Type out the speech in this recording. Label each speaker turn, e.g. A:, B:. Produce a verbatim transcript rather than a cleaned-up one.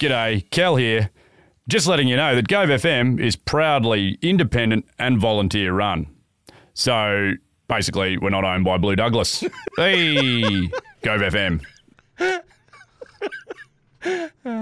A: G'day, Cal here. Just letting you know that Gove F M is proudly independent and volunteer run. So basically, we're not owned by Blue Douglas. Hey, Gove F M.